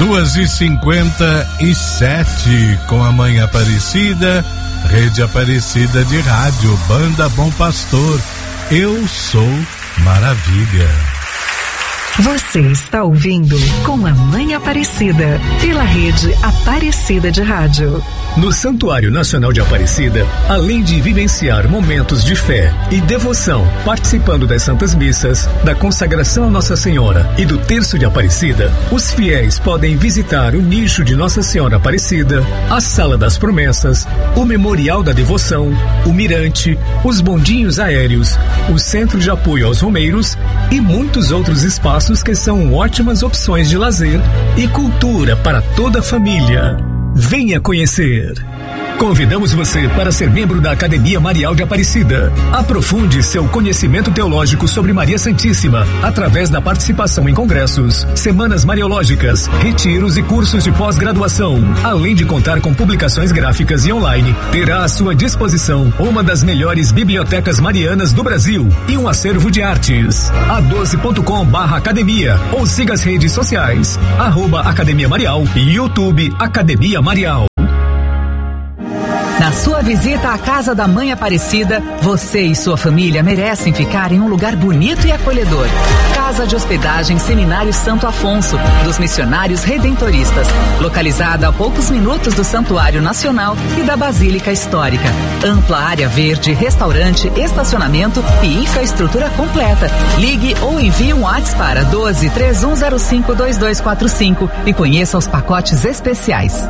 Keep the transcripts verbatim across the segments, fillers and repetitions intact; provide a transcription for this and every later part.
duas e cinquenta e sete com a Mãe Aparecida, Rede Aparecida de Rádio, Banda Bom Pastor. Eu sou Maravilha. Você está ouvindo Com a Mãe Aparecida, pela Rede Aparecida de Rádio. No Santuário Nacional de Aparecida, além de vivenciar momentos de fé e devoção, participando das Santas Missas, da consagração a Nossa Senhora e do Terço de Aparecida, os fiéis podem visitar o nicho de Nossa Senhora Aparecida, a Sala das Promessas, o Memorial da Devoção, o Mirante, os bondinhos aéreos, o Centro de Apoio aos Romeiros e muitos outros espaços que são ótimas opções de lazer e cultura para toda a família. Venha conhecer. Convidamos você para ser membro da Academia Marial de Aparecida. Aprofunde seu conhecimento teológico sobre Maria Santíssima através da participação em congressos, semanas mariológicas, retiros e cursos de pós-graduação. Além de contar com publicações gráficas e online, terá à sua disposição uma das melhores bibliotecas marianas do Brasil e um acervo de artes. a doze ponto com barra academia ou siga as redes sociais, arroba Academia Marial e YouTube Academia Marial. Na sua visita à Casa da Mãe Aparecida, você e sua família merecem ficar em um lugar bonito e acolhedor. Casa de Hospedagem Seminário Santo Afonso, dos Missionários Redentoristas, localizada a poucos minutos do Santuário Nacional e da Basílica Histórica. Ampla área verde, restaurante, estacionamento e infraestrutura completa. Ligue ou envie um WhatsApp para doze, três um zero cinco, dois dois quatro cinco e conheça os pacotes especiais.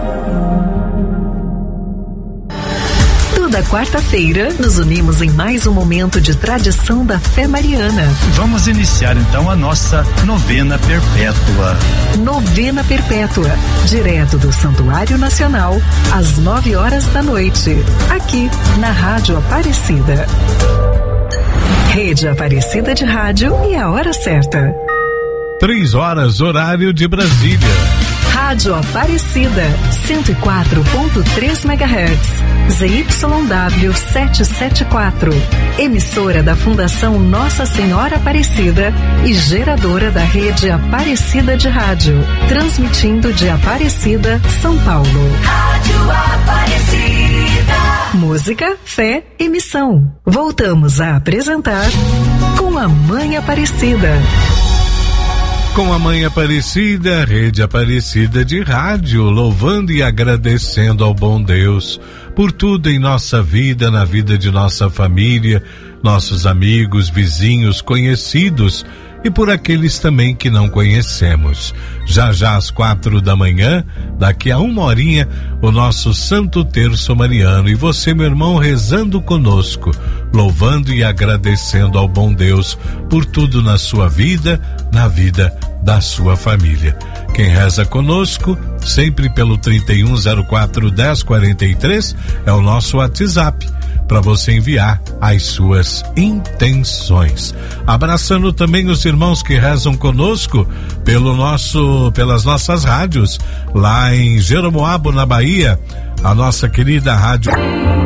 Toda quarta-feira, nos unimos em mais um momento de tradição da fé mariana. Vamos iniciar então a nossa novena perpétua. Novena perpétua, direto do Santuário Nacional, às nove horas da noite, aqui na Rádio Aparecida. Rede Aparecida de Rádio e a hora certa. Três horas, horário de Brasília. Rádio Aparecida, cento e quatro ponto três megahertz, Z Y W setecentos e setenta e quatro, emissora da Fundação Nossa Senhora Aparecida e geradora da Rede Aparecida de Rádio, transmitindo de Aparecida, São Paulo. Rádio Aparecida. Música, fé e missão. Voltamos a apresentar Com a Mãe Aparecida. Com a Mãe Aparecida, Rede Aparecida de Rádio, louvando e agradecendo ao bom Deus por tudo em nossa vida, na vida de nossa família, nossos amigos, vizinhos, conhecidos e por aqueles também que não conhecemos. Já já às quatro da manhã, daqui a uma horinha, o nosso Santo Terço Mariano. E você, meu irmão, rezando conosco, louvando e agradecendo ao bom Deus por tudo na sua vida, na vida da sua família. Quem reza conosco, sempre pelo trinta e um zero quatro, dez quarenta e três, é o nosso WhatsApp, para você enviar as suas intenções. Abraçando também os irmãos que rezam conosco pelo nosso, pelas nossas rádios, lá em Jeromoabo, na Bahia, a nossa querida rádio